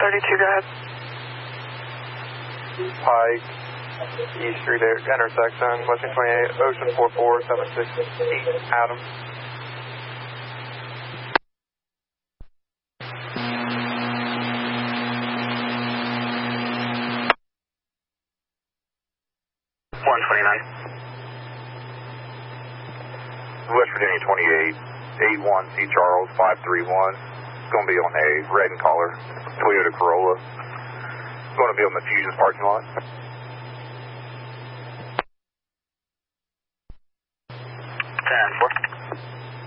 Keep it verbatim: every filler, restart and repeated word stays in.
thirty-two, go ahead. Pike, East Street intersection, Western twenty-eight, Ocean four four seven six eight, Adam. one twenty-nine. West Virginia twenty-eight, eight one C Charles five three one. It's going to be on a red and color Toyota Corolla. It's going to be on the Fusion parking lot. ten four.